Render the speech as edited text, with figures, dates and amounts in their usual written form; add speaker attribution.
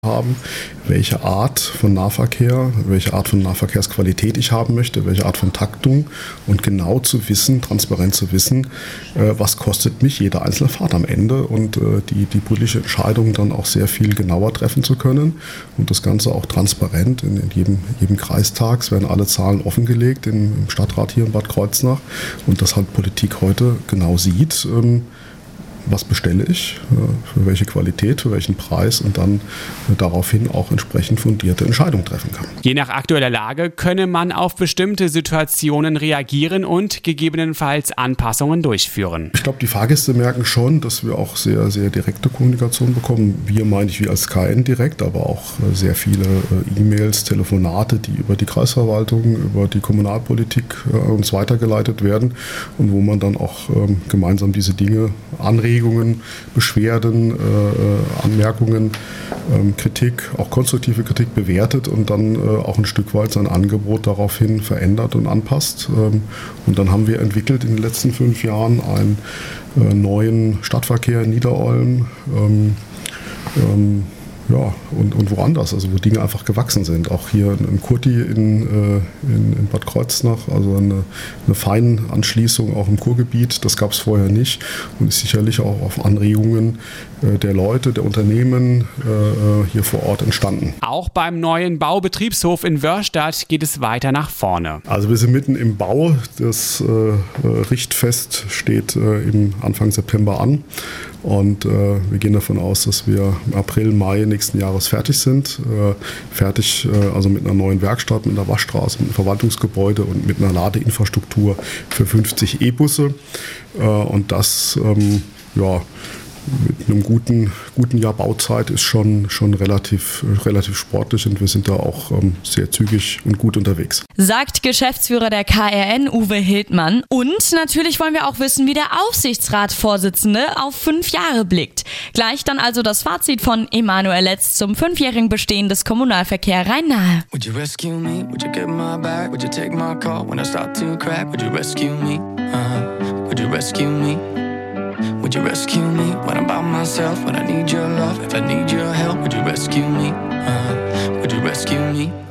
Speaker 1: haben, welche Art von Nahverkehr, welche Art von Nahverkehrsqualität ich haben möchte, welche Art von Taktung und genau zu wissen, transparent zu wissen, was kostet mich jede einzelne Fahrt am Ende und die politische Entscheidung dann auch sehr viel genauer treffen zu können und das Ganze auch transparent in jedem Kreistag. Es werden alle Zahlen offengelegt im Stadtrat hier in Bad Kreuznach und dass halt Politik heute genau sieht, was bestelle ich, für welche Qualität, für welchen Preis und dann daraufhin auch entsprechend fundierte Entscheidungen treffen kann.
Speaker 2: Je nach aktueller Lage könne man auf bestimmte Situationen reagieren und gegebenenfalls Anpassungen durchführen.
Speaker 1: Ich glaube, die Fahrgäste merken schon, dass wir auch sehr, sehr direkte Kommunikation bekommen. Wir meine ich als KN direkt, aber auch sehr viele E-Mails, Telefonate, die über die Kreisverwaltung, über die Kommunalpolitik uns weitergeleitet werden und wo man dann auch gemeinsam diese Dinge Anregungen, Beschwerden, Anmerkungen, Kritik, auch konstruktive Kritik bewertet und dann auch ein Stück weit sein Angebot daraufhin verändert und anpasst. Und dann haben wir entwickelt in den letzten 5 Jahren einen neuen Stadtverkehr in Niederolm. Und woanders, also wo Dinge einfach gewachsen sind. Auch hier in Kurti in Bad Kreuznach, also eine Feinanschließung auch im Kurgebiet, das gab es vorher nicht und ist sicherlich auch auf Anregungen der Leute, der Unternehmen hier vor Ort entstanden.
Speaker 2: Auch beim neuen Baubetriebshof in Wörrstadt geht es weiter nach vorne.
Speaker 1: Also wir sind mitten im Bau, das Richtfest steht im Anfang September an. Und wir gehen davon aus, dass wir im April, Mai nächsten Jahres fertig sind. Also mit einer neuen Werkstatt, mit einer Waschstraße, mit einem Verwaltungsgebäude und mit einer Ladeinfrastruktur für 50 E-Busse. Und das, mit einem guten Jahr Bauzeit ist schon relativ sportlich und wir sind da auch sehr zügig und gut unterwegs.
Speaker 3: Sagt Geschäftsführer der KRN, Uwe Hildmann. Und natürlich wollen wir auch wissen, wie der Aufsichtsratsvorsitzende auf 5 Jahre blickt. Gleich dann also das Fazit von Emanuel Letz zum 5-jährigen Bestehen des Kommunalverkehrs Rhein-Nahe.
Speaker 4: Would you rescue me? Would you get my back? Would you take my call when I start to crack? Would you rescue me? Would you rescue me? Would you rescue me when I'm by myself? When I need your love, if I need your help, would you rescue me? Would you rescue me?